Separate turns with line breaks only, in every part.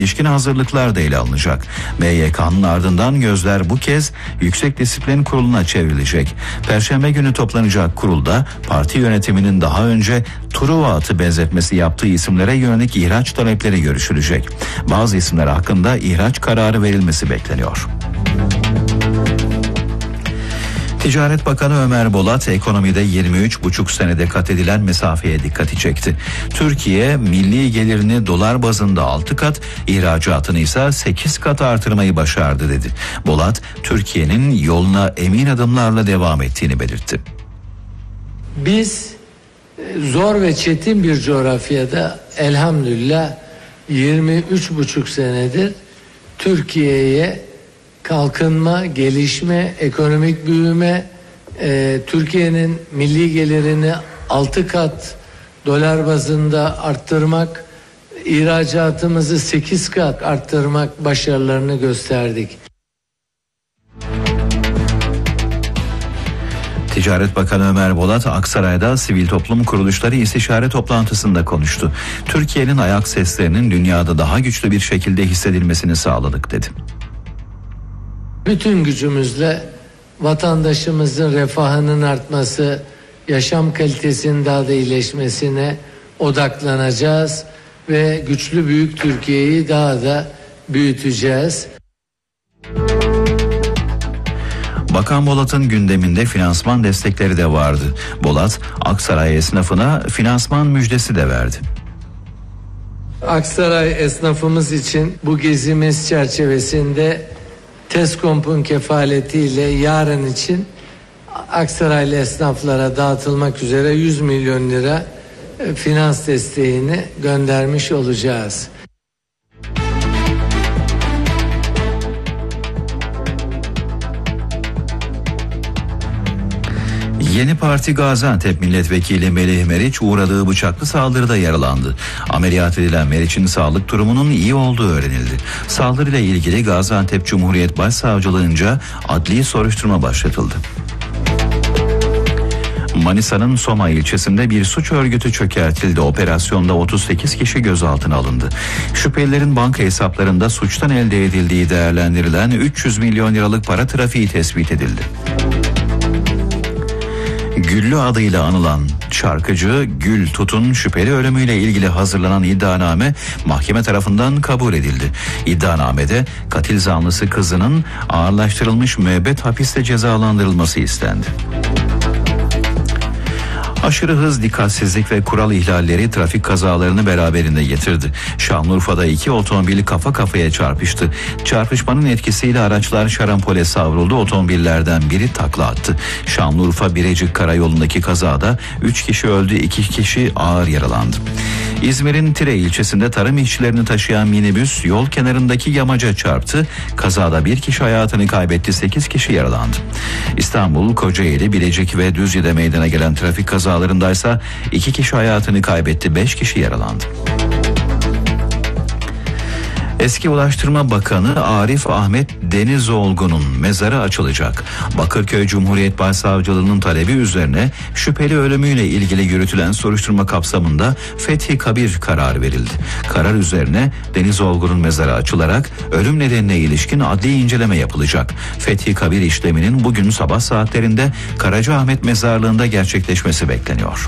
İlişkin hazırlıklar da ele alınacak. MYK'nın ardından gözler bu kez Yüksek Disiplin Kurulu'na çevrilecek. Perşembe günü toplanacak kurulda parti yönetiminin daha önce Truva atı benzetmesi yaptığı isimlere yönelik ihraç talepleri görüşülecek. Bazı isimler hakkında ihraç kararı verilmesi bekleniyor. Ticaret Bakanı Ömer Bolat ekonomide 23,5 senede kat edilen mesafeye dikkati çekti. Türkiye milli gelirini dolar bazında 6 kat, ihracatını ise 8 kat artırmayı başardı dedi. Bolat, Türkiye'nin yoluna emin adımlarla devam ettiğini belirtti.
Biz zor ve çetin bir coğrafyada elhamdülillah 23,5 senedir Türkiye'ye kalkınma, gelişme, ekonomik büyüme, Türkiye'nin milli gelirini 6 kat dolar bazında arttırmak, ihracatımızı 8 kat arttırmak başarılarını gösterdik.
Ticaret Bakanı Ömer Bolat, Aksaray'da sivil toplum kuruluşları istişare toplantısında konuştu. Türkiye'nin ayak seslerinin dünyada daha güçlü bir şekilde hissedilmesini sağladık dedi.
Bütün gücümüzle vatandaşımızın refahının artması, yaşam kalitesinin daha da iyileşmesine odaklanacağız ve güçlü büyük Türkiye'yi daha da büyüteceğiz.
Bakan Bolat'ın gündeminde finansman destekleri de vardı. Bolat, Aksaray esnafına finansman müjdesi de verdi.
Aksaray esnafımız için bu gezimiz çerçevesinde TESKOMP'un kefaletiyle yarın için Aksaraylı esnaflara dağıtılmak üzere 100 milyon lira finans desteğini göndermiş olacağız.
Yeni Parti Gaziantep Milletvekili Melih Meriç uğradığı bıçaklı saldırıda yaralandı. Ameliyat edilen Meriç'in sağlık durumunun iyi olduğu öğrenildi. Saldırıyla ilgili Gaziantep Cumhuriyet Başsavcılığınca adli soruşturma başlatıldı. Manisa'nın Soma ilçesinde bir suç örgütü çökertildi. Operasyonda 38 kişi gözaltına alındı. Şüphelilerin banka hesaplarında suçtan elde edildiği değerlendirilen 300 milyon liralık para trafiği tespit edildi. Güllü adıyla anılan şarkıcı Gül Tut'un şüpheli ölümüyle ilgili hazırlanan iddianame mahkeme tarafından kabul edildi. İddianamede katil zanlısı kızının ağırlaştırılmış müebbet hapiste cezalandırılması istendi. Aşırı hız, dikkatsizlik ve kural ihlalleri trafik kazalarını beraberinde getirdi. Şanlıurfa'da 2 otomobil kafa kafaya çarpıştı. Çarpışmanın etkisiyle araçlar şarampole savruldu. Otomobillerden biri takla attı. Şanlıurfa Birecik Karayolu'ndaki kazada 3 kişi öldü, 2 kişi ağır yaralandı. İzmir'in Tire ilçesinde tarım işçilerini taşıyan minibüs yol kenarındaki yamaca çarptı. Kazada 1 kişi hayatını kaybetti, 8 kişi yaralandı. İstanbul, Kocaeli, Bilecik ve Düzce'de meydana gelen trafik kazalarındaysa 2 kişi hayatını kaybetti, 5 kişi yaralandı. Eski Ulaştırma Bakanı Arif Ahmet Denizolgun'un mezarı açılacak. Bakırköy Cumhuriyet Başsavcılığı'nın talebi üzerine şüpheli ölümüyle ilgili yürütülen soruşturma kapsamında fethi kabir kararı verildi. Karar üzerine Denizolgun'un mezarı açılarak ölüm nedenine ilişkin adli inceleme yapılacak. Fethi kabir işleminin bugün sabah saatlerinde Karacaahmet Mezarlığı'nda gerçekleşmesi bekleniyor.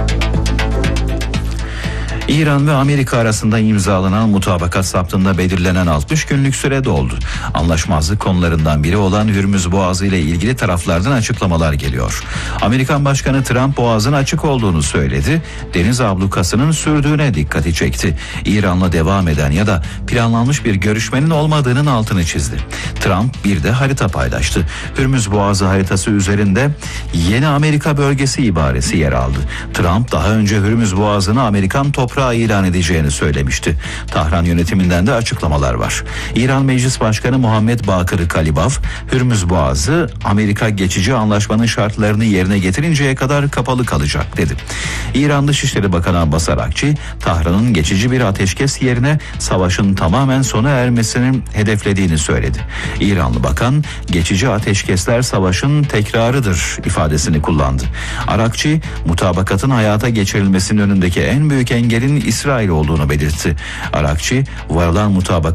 İran ve Amerika arasında imzalanan mutabakat saptında belirlenen 60 günlük süre doldu. Anlaşmazlık konularından biri olan Hürmüz Boğazı ile ilgili taraflardan açıklamalar geliyor. Amerikan Başkanı Trump Boğaz'ın açık olduğunu söyledi. Deniz ablukasının sürdüğüne dikkati çekti. İran'la devam eden ya da planlanmış bir görüşmenin olmadığının altını çizdi. Trump bir de harita paylaştı. Hürmüz Boğazı haritası üzerinde Yeni Amerika Bölgesi ibaresi yer aldı. Trump daha önce Hürmüz Boğazı'nı Amerikan toprağı ilan edeceğini söylemişti. Tahran yönetiminden de açıklamalar var. İran Meclis Başkanı Muhammed Bakır Kalibaf, Hürmüz Boğazı Amerika geçici anlaşmanın şartlarını yerine getirinceye kadar kapalı kalacak dedi. İran Dışişleri Bakanı Abbas Arakçı, Tahran'ın geçici bir ateşkes yerine savaşın tamamen sona ermesini hedeflediğini söyledi. İranlı bakan, geçici ateşkesler savaşın tekrarıdır ifadesini kullandı. Arakçı, mutabakatın hayata geçirilmesinin önündeki en büyük engelin hedeflerin İsrail olduğunu belirtti. Arakçı, varılan mutabakat